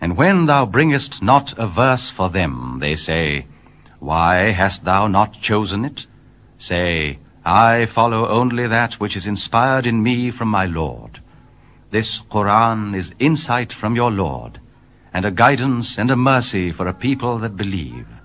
And when thou bringest not a verse for them, they say, Why hast thou not chosen it? Say, I follow only that which is inspired in me from my Lord. This Quran is insight from your Lord, and a guidance and a mercy for a people that believe.